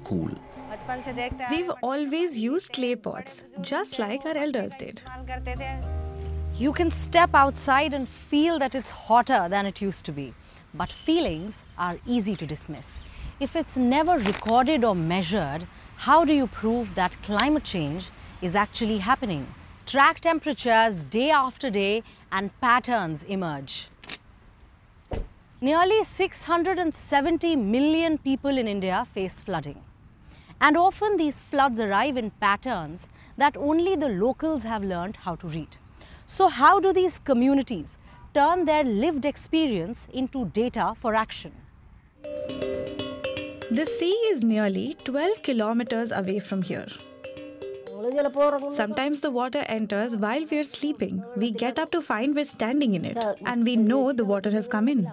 cool. We've always used clay pots, just like our elders did. You can step outside and feel that it's hotter than it used to be. But feelings are easy to dismiss. If it's never recorded or measured, how do you prove that climate change is actually happening? Track temperatures day after day and patterns emerge. Nearly 670 million people in India face flooding. And often these floods arrive in patterns that only the locals have learned how to read. So how do these communities turn their lived experience into data for action? The sea is nearly 12 kilometers away from here. Sometimes the water enters while we are sleeping. We get up to find we're standing in it, and we know the water has come in.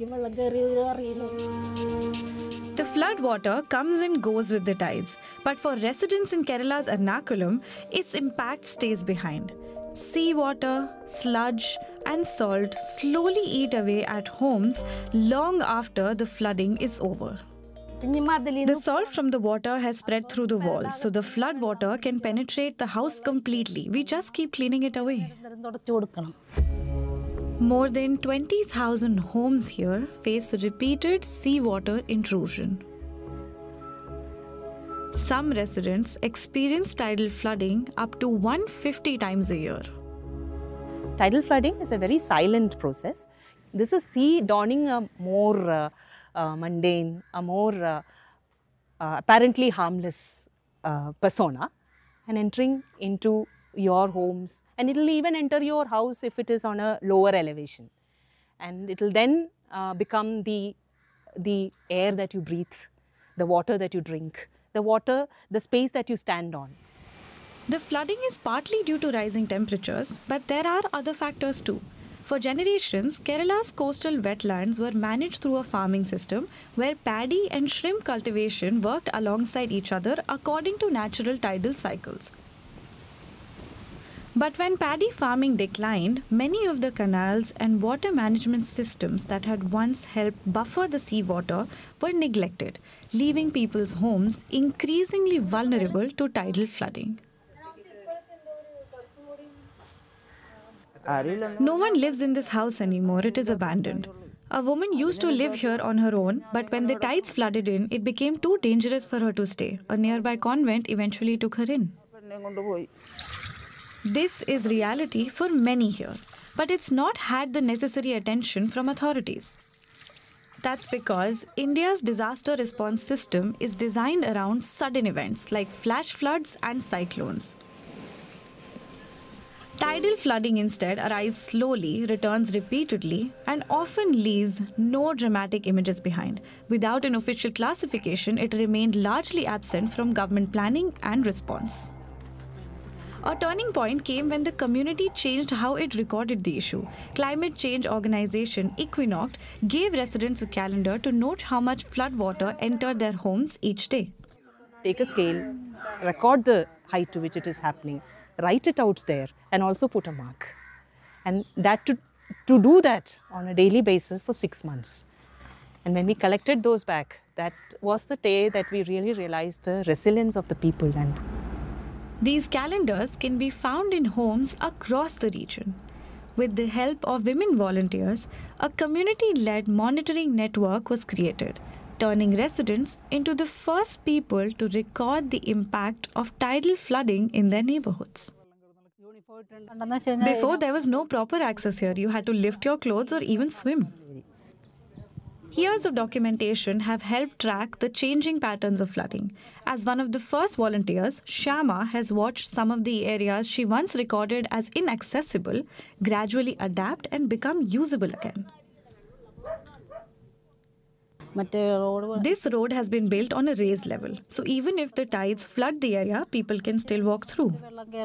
The flood water comes and goes with the tides, but for residents in Kerala's Ernakulam, its impact stays behind. Seawater, sludge, and salt slowly eat away at homes long after the flooding is over. The salt from the water has spread through the walls, so the flood water can penetrate the house completely. We just keep cleaning it away. More than 20,000 homes here face repeated seawater intrusion. Some residents experience tidal flooding up to 150 times a year. Tidal flooding is a very silent process. This is sea donning a more mundane, a more apparently harmless persona and entering into your homes, and it will even enter your house if it is on a lower elevation, and it will then become the air that you breathe, the water that you drink, the space that you stand on. The flooding is partly due to rising temperatures, but there are other factors too. For generations, Kerala's coastal wetlands were managed through a farming system where paddy and shrimp cultivation worked alongside each other according to natural tidal cycles. But when paddy farming declined, many of the canals and water management systems that had once helped buffer the seawater were neglected, leaving people's homes increasingly vulnerable to tidal flooding. No one lives in this house anymore, it is abandoned. A woman used to live here on her own, but when the tides flooded in, it became too dangerous for her to stay. A nearby convent eventually took her in. This is reality for many here, but it's not had the necessary attention from authorities. That's because India's disaster response system is designed around sudden events like flash floods and cyclones. Tidal flooding instead arrives slowly, returns repeatedly, and often leaves no dramatic images behind. Without an official classification, it remained largely absent from government planning and response. A turning point came when the community changed how it recorded the issue. Climate change organization Equinoct gave residents a calendar to note how much flood water entered their homes each day. Take a scale, record the height to which it is happening, write it out there, and also put a mark. And that to do that on a daily basis for 6 months. And when we collected those back, that was the day that we really realized the resilience of the people. And these calendars can be found in homes across the region. With the help of women volunteers, a community-led monitoring network was created, turning residents into the first people to record the impact of tidal flooding in their neighborhoods. Before, there was no proper access here. You had to lift your clothes or even swim. Years of documentation have helped track the changing patterns of flooding. As one of the first volunteers, Shyama has watched some of the areas she once recorded as inaccessible gradually adapt and become usable again. This road has been built on a raised level, so even if the tides flood the area, people can still walk through.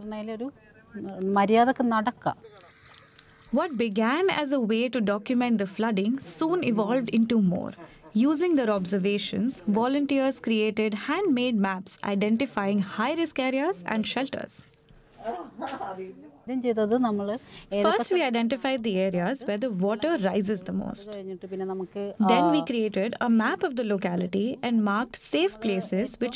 What began as a way to document the flooding soon evolved into more. Using their observations, volunteers created handmade maps identifying high-risk areas and shelters. First, we identified the areas where the water rises the most. Then we created a map of the locality and marked safe places which